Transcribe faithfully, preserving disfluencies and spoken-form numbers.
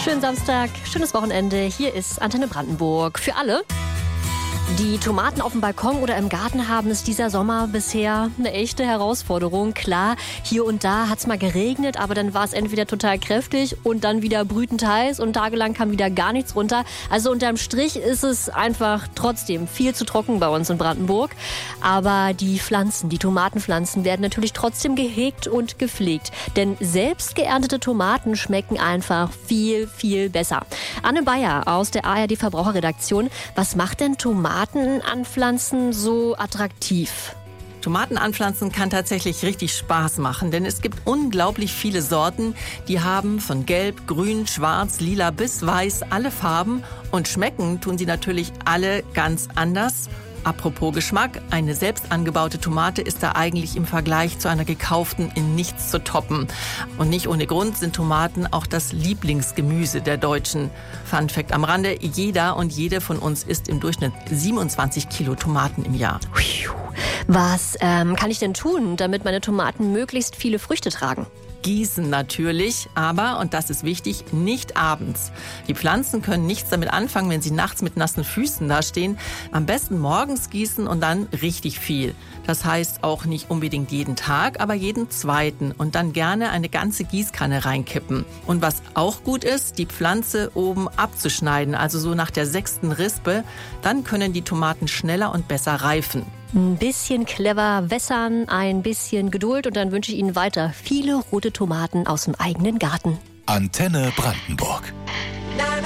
Schönen Samstag, schönes Wochenende. Hier ist Antenne Brandenburg. Für alle, die Tomaten auf dem Balkon oder im Garten haben, ist dieser Sommer bisher eine echte Herausforderung. Klar, hier und da hat es mal geregnet, aber dann war es entweder total kräftig und dann wieder brütend heiß und tagelang kam wieder gar nichts runter. Also unterm Strich ist es einfach trotzdem viel zu trocken bei uns in Brandenburg. Aber die Pflanzen, die Tomatenpflanzen werden natürlich trotzdem gehegt und gepflegt. Denn selbst geerntete Tomaten schmecken einfach viel, viel besser. Anne Bayer aus der A R D-Verbraucherredaktion. Was macht denn Tomaten anpflanzen so attraktiv? Tomaten anpflanzen kann tatsächlich richtig Spaß machen, denn es gibt unglaublich viele Sorten, die haben von gelb, grün, schwarz, lila bis weiß alle Farben und schmecken tun sie natürlich alle ganz anders. Apropos Geschmack, eine selbst angebaute Tomate ist da eigentlich im Vergleich zu einer gekauften in nichts zu toppen. Und nicht ohne Grund sind Tomaten auch das Lieblingsgemüse der Deutschen. Fun Fact am Rande, jeder und jede von uns isst im Durchschnitt siebenundzwanzig Kilo Tomaten im Jahr. Was ähm, kann ich denn tun, damit meine Tomaten möglichst viele Früchte tragen? Gießen natürlich, aber, und das ist wichtig, nicht abends. Die Pflanzen können nichts damit anfangen, wenn sie nachts mit nassen Füßen dastehen. Am besten morgens gießen und dann richtig viel. Das heißt auch nicht unbedingt jeden Tag, aber jeden zweiten und dann gerne eine ganze Gießkanne reinkippen. Und was auch gut ist, die Pflanze oben abzuschneiden, also so nach der sechsten Rispe, dann können die Tomaten schneller und besser reifen. Ein bisschen clever wässern, ein bisschen Geduld und dann wünsche ich Ihnen weiter viele rote Tomaten aus dem eigenen Garten. Antenne Brandenburg.